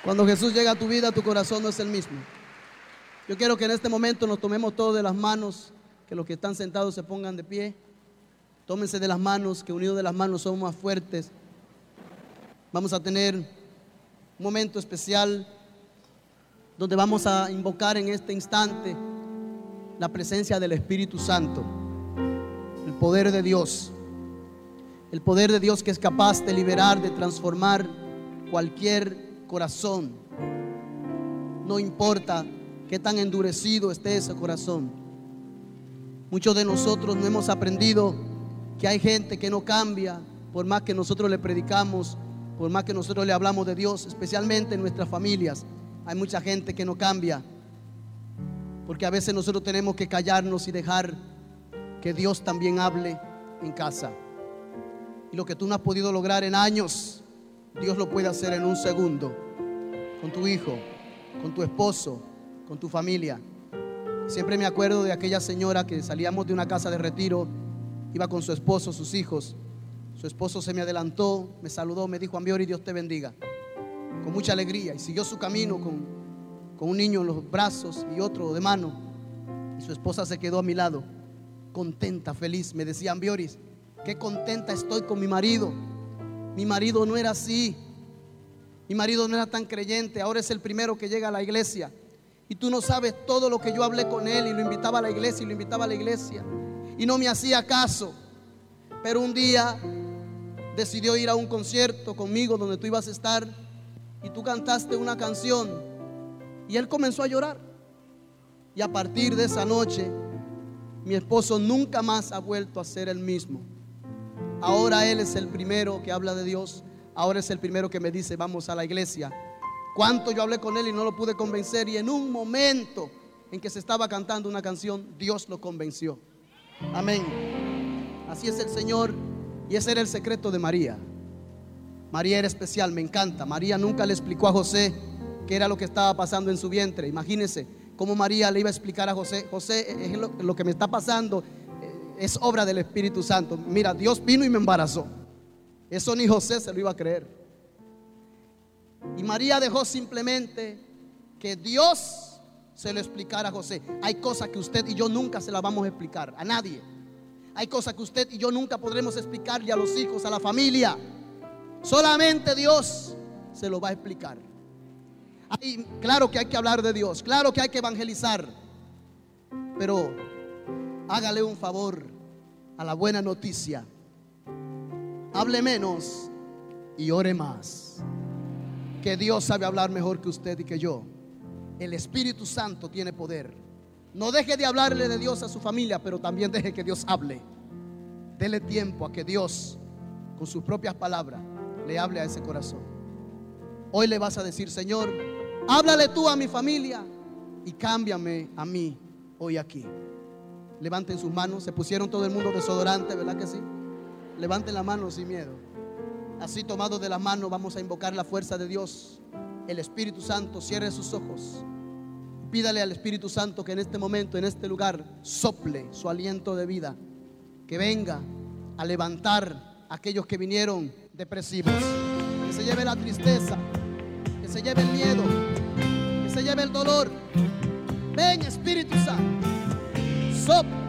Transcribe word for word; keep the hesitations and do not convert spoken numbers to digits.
Cuando Jesús llega a tu vida, tu corazón no es el mismo. Yo quiero que en este momento nos tomemos todos de las manos, que los que están sentados se pongan de pie. Tómense de las manos, que unidos de las manos somos más fuertes. Vamos a tener un momento especial donde vamos a invocar en este instante la presencia del Espíritu Santo, el poder de Dios, el poder de Dios que es capaz de liberar, de transformar cualquier corazón. No importa qué tan endurecido esté ese corazón. Muchos de nosotros no hemos aprendido que hay gente que no cambia por más que nosotros le predicamos, por más que nosotros le hablamos de Dios, especialmente en nuestras familias. Hay mucha gente que no cambia, porque a veces nosotros tenemos que callarnos y dejar que Dios también hable en casa. Y lo que tú no has podido lograr en años, Dios lo puede hacer en un segundo, con tu hijo, con tu esposo, con tu familia. Siempre me acuerdo de aquella señora que salíamos de una casa de retiro, iba con su esposo, sus hijos. Su esposo se me adelantó, me saludó, me dijo: Ambiori, Dios te bendiga, con mucha alegría, y siguió su camino con, con un niño en los brazos y otro de mano. Y su esposa se quedó a mi lado, contenta, feliz. Me decía: Ambiori, qué contenta estoy con mi marido. Mi marido no era así, mi marido no era tan creyente, ahora es el primero que llega a la iglesia. Y tú no sabes todo lo que yo hablé con él, y lo invitaba a la iglesia, y lo invitaba a la iglesia, y no me hacía caso. Pero un día decidió ir a un concierto conmigo donde tú ibas a estar, y tú cantaste una canción, y él comenzó a llorar. Y a partir de esa noche, mi esposo nunca más ha vuelto a ser el mismo. Ahora él es el primero que habla de Dios. Ahora es el primero que me dice: vamos a la iglesia. Cuánto yo hablé con él y no lo pude convencer, y en un momento en que se estaba cantando una canción, Dios lo convenció. Amén. Así es el Señor, y ese era el secreto de María. María era especial, me encanta. María nunca le explicó a José qué era lo que estaba pasando en su vientre. Imagínense cómo María le iba a explicar a José: José, es lo, lo que me está pasando es obra del Espíritu Santo. Mira, Dios vino y me embarazó. Eso ni José se lo iba a creer. Y María dejó simplemente que Dios se lo explicara a José. Hay cosas que usted y yo nunca se las vamos a explicar a nadie. Hay cosas que usted y yo nunca podremos explicarle a los hijos, a la familia. Solamente Dios se lo va a explicar. Hay, claro que hay que hablar de Dios, claro que hay que evangelizar, pero hágale un favor a la buena noticia. Hable menos y ore más, que Dios sabe hablar mejor que usted y que yo. El Espíritu Santo tiene poder. No deje de hablarle de Dios a su familia, pero también deje que Dios hable. Dele tiempo a que Dios, con sus propias palabras, le hable a ese corazón. Hoy le vas a decir: Señor, háblale tú a mi familia y cámbiame a mí hoy aquí. Levanten sus manos. Se pusieron todo el mundo desodorante, ¿verdad que sí? Levanten la mano sin miedo. Así, tomados de las manos, vamos a invocar la fuerza de Dios. El Espíritu Santo, cierre sus ojos. Pídale al Espíritu Santo que en este momento, en este lugar, sople su aliento de vida, que venga a levantar a aquellos que vinieron depresivos, que se lleve la tristeza, que se lleve el miedo, que se lleve el dolor. Ven, Espíritu Santo, sopla.